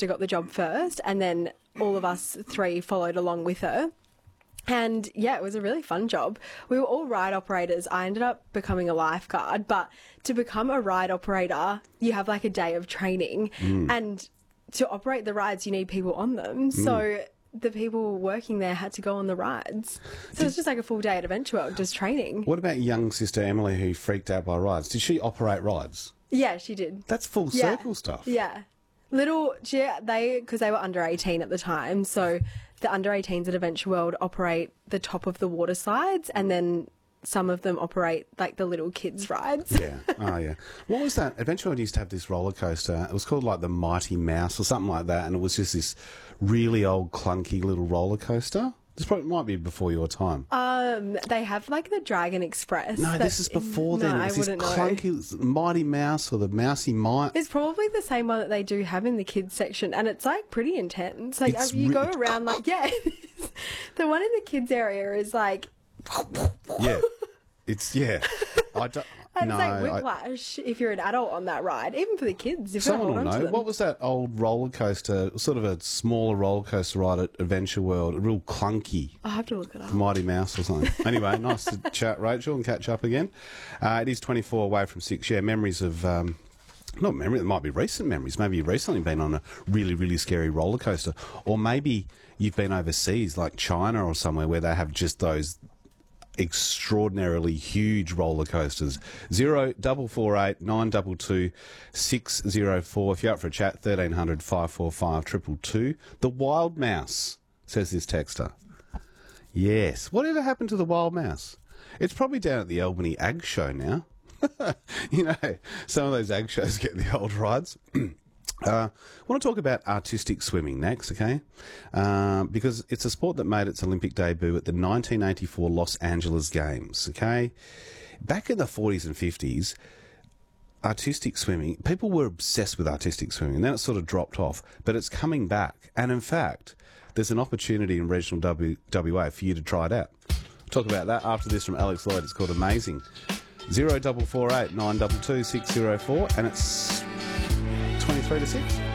sister got the job first, and then all of us three followed along with her. And yeah, it was a really fun job. We were all ride operators. I ended up becoming a lifeguard, but to become a ride operator, you have like a day of training, and to operate the rides, you need people on them. So the people working there had to go on the rides. So it's just like a full day at Adventure World, just training. What about young sister Emily, who freaked out by rides? Did she operate rides? Yeah, she did. That's full circle stuff. Yeah. Because they were under 18 at the time, so the under 18s at Adventure World operate the top of the water slides, and then some of them operate like the little kids rides. Yeah. Oh, yeah. What was that? Adventure World used to have this roller coaster. It was called like the Mighty Mouse or something like that, and it was just this really old, clunky little roller coaster. This probably might be before your time. They have like the Dragon Express. No, this is before then. No, It's I this wouldn't know. clunky Mighty Mouse or the Mousy Mite. It's probably the same one that they do have in the kids section, and it's like pretty intense. Like It's you go really- around like the one in the kids area is like. Yeah. It's, yeah. I don't... And No, it's like whiplash if you're an adult on that ride, even for the kids. If someone they're will holding on to know. them. What was that old roller coaster, sort of a smaller roller coaster ride at Adventure World, real clunky? I'll have to look it up. Mighty Mouse or something. Anyway, nice to chat, Rachel, and catch up again. It is 24 away from 6. Yeah, memories of... not memory, it might be recent memories. Maybe you've recently been on a really, really scary roller coaster. Or maybe you've been overseas, like China or somewhere, where they have just those extraordinarily huge roller coasters. 0448 922 604. If you're up for a chat, 1300 545 222. The Wild Mouse, says this texter. Yes. Whatever happened to the Wild Mouse? It's probably down at the Albany Ag Show now. You know, some of those ag shows get the old rides. I want to talk about artistic swimming next, okay? Because it's a sport that made its Olympic debut at the 1984 Los Angeles Games, okay? Back in the 40s and 50s, artistic swimming, people were obsessed with artistic swimming, and then it sort of dropped off, but it's coming back. And in fact, there's an opportunity in regional WA for you to try it out. Talk about that after this from Alex Lloyd. It's called Amazing. 0448 922 604, and it's 23 to 6.